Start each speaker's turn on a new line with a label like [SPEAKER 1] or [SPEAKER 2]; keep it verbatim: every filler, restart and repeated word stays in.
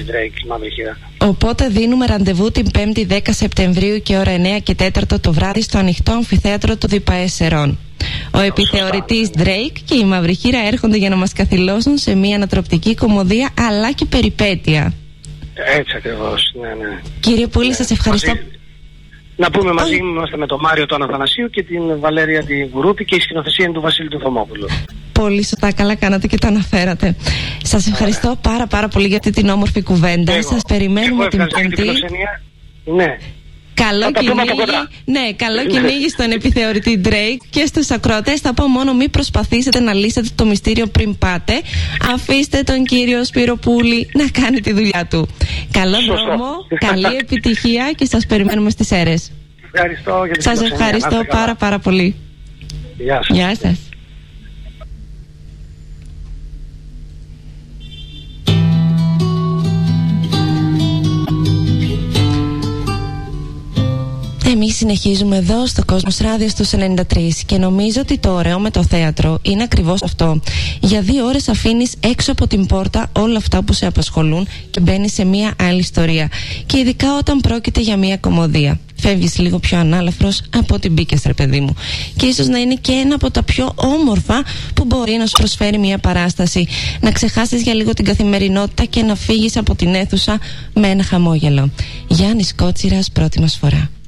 [SPEAKER 1] την Drake, η Μαύρη Χείρα.
[SPEAKER 2] Οπότε δίνουμε ραντεβού την πέμπτη δέκα Σεπτεμβρίου και ώρα εννιά και τέσσερα το βράδυ στο ανοιχτό αμφιθέατρο του ΔΠΑΕ Σερών. Ο επιθεωρητής Drake και η Μαύρη Χείρα έρχονται για να μας καθυλώσουν σε μια ανατροπτική κωμωδία αλλά και περιπέτεια.
[SPEAKER 1] Έτσι ακριβώς, ναι, ναι.
[SPEAKER 2] Κύριε Πούλη, ναι, σας ευχαριστώ.
[SPEAKER 1] Μαζί, να πούμε μαζί είμαστε με τον Μάριο τον Αθανασίου και την Βαλέρια την Γουρούπη και η σκηνοθεσία είναι του Βασίλη του Θωμόπουλου. Πολύ
[SPEAKER 2] σωστά, καλά κάνατε και το αναφέρατε. Σας ευχαριστώ Ωραία. πάρα πάρα πολύ για αυτή την όμορφη κουβέντα. Εγώ, Σας περιμένουμε την Πέμπτη.
[SPEAKER 1] Ναι.
[SPEAKER 2] Καλό κυνήγι, ναι, καλό κυνήγι στον επιθεωρητή Drake και στους ακροατές. Θα πω μόνο μην προσπαθήσετε να λύσετε το μυστήριο πριν πάτε. Αφήστε τον κύριο Σπύρο Πούλη να κάνει τη δουλειά του. Καλό δρόμο, καλή επιτυχία και σας περιμένουμε στις Σέρρες.
[SPEAKER 1] Ευχαριστώ για την
[SPEAKER 2] Σας ευχαριστώ πάρα πάρα πολύ.
[SPEAKER 1] Γεια σας.
[SPEAKER 2] Γεια σας. Εμείς συνεχίζουμε εδώ στο Κόσμος Ράδιο στους ενενήντα τρία και νομίζω ότι το ωραίο με το θέατρο είναι ακριβώς αυτό. Για δύο ώρες αφήνεις έξω από την πόρτα όλα αυτά που σε απασχολούν και μπαίνεις σε μια άλλη ιστορία. Και ειδικά όταν πρόκειται για μια κωμωδία. Φεύγεις λίγο πιο ανάλαφρος από ό,τι μπήκες, ρε παιδί μου. Και ίσως να είναι και ένα από τα πιο όμορφα που μπορεί να σου προσφέρει μια παράσταση. Να ξεχάσεις για λίγο την καθημερινότητα και να φύγεις από την αίθουσα με ένα χαμόγελο. Γιάννης Κότσιρας, πρώτη μας φορά.